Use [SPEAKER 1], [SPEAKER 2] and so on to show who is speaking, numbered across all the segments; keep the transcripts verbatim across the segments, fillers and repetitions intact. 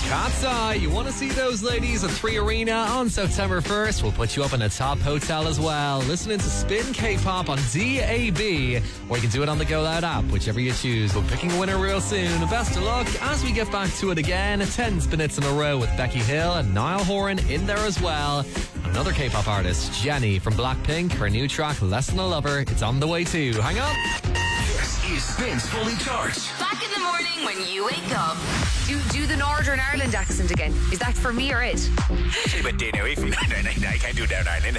[SPEAKER 1] Cat's Eye. You want to see those ladies at Three Arena on September first? We'll put you up in a top hotel as well. Listening to Spin K-pop on D A B, or you can do it on the Go Loud app, whichever you choose. We're picking a winner real soon. Best of luck as we get back to it again. ten spinets in a row with Becky Hill and Niall Horan in there as well. Another K-pop artist, Jennie from Blackpink. Her new track, Less Than a Lover. It's on the way too. Hang on.
[SPEAKER 2] This is Spins Fully Charged.
[SPEAKER 3] Back in the morning when you wake up. Do do the Northern Ireland accent again. Is that for me or it?
[SPEAKER 4] But you know, if you, I can't do Northern Ireland.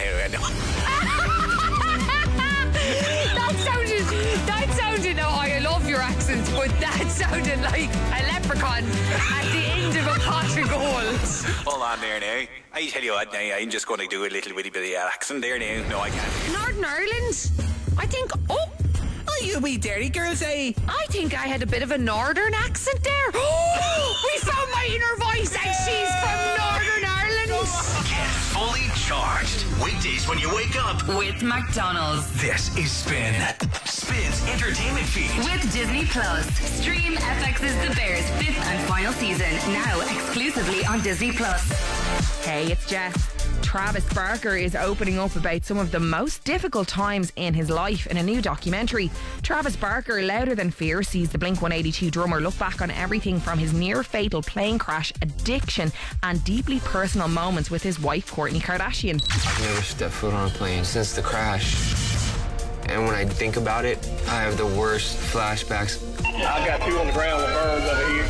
[SPEAKER 3] That sounded, that sounded, no, I love your accent, but that sounded like a leprechaun at the end of a pot of gold.
[SPEAKER 4] Hold on there now. I tell you what, now, I'm just going to do a little bitty bit of accent there now. No, I can't.
[SPEAKER 3] Northern Ireland? I think, oh,
[SPEAKER 4] Oh, you wee dirty girls, eh?
[SPEAKER 3] I think I had a bit of a northern accent there. We found my inner voice and she's from Northern Ireland.
[SPEAKER 2] Get fully charged. Weekdays when you wake up
[SPEAKER 3] With McDonald's.
[SPEAKER 2] This is Spin. Spin's entertainment feed.
[SPEAKER 3] With Disney Plus. Stream F X's The Bears fifth and final season. Now exclusively on Disney Plus. Hey, it's Jess. Travis Barker is opening up about some of the most difficult times in his life in a new documentary. Travis Barker, Louder Than Fear, sees the Blink one eighty-two drummer look back on everything from his near-fatal plane crash, addiction, and deeply personal moments with his wife, Kourtney Kardashian.
[SPEAKER 5] I've never stepped foot on a plane since the crash. And when I think about it, I have the worst flashbacks.
[SPEAKER 6] I got two on the ground with burns over here.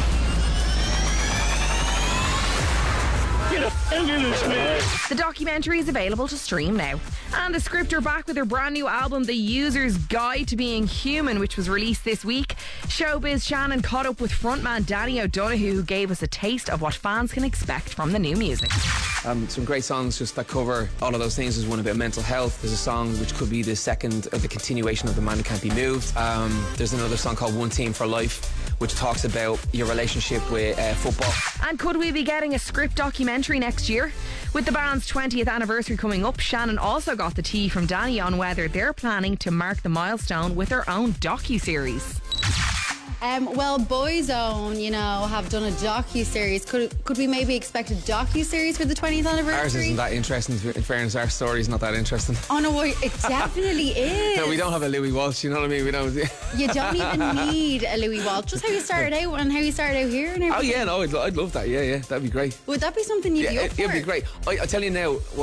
[SPEAKER 3] The documentary is available to stream now. And the Script are back with their brand new album, The User's Guide to Being Human, which was released this week. Showbiz Shannon caught up with frontman Danny O'Donoghue, who gave us a taste of what fans can expect from the new music.
[SPEAKER 7] Um, some great songs just that cover all of those things. There's one about mental health. There's a song which could be the second or the continuation of The Man Who Can't Be Moved. Um, there's another song called One Team for Life, which talks about your relationship with uh, football.
[SPEAKER 3] And could we be getting a Script documentary next year? With the band's twentieth anniversary coming up, Shannon also got the tea from Danny on whether they're planning to mark the milestone with their own docu-series.
[SPEAKER 8] Um, well, Boyzone, you know, have done a docu-series. Could could we maybe expect a docu-series for the twentieth anniversary?
[SPEAKER 7] Ours isn't that interesting. In fairness, our story's not that interesting.
[SPEAKER 8] Oh no, it definitely is.
[SPEAKER 7] No, we don't have a Louis Walsh, you know what I mean? We don't.
[SPEAKER 8] You don't even need a Louis Walsh. Just how you started out and how you started out here and everything.
[SPEAKER 7] Oh yeah, no, I'd, I'd love that. Yeah, yeah, that'd be great.
[SPEAKER 8] Would that be something you'd
[SPEAKER 7] Yeah,
[SPEAKER 8] be up
[SPEAKER 7] it,
[SPEAKER 8] for?
[SPEAKER 7] it'd be great. I, I tell you now.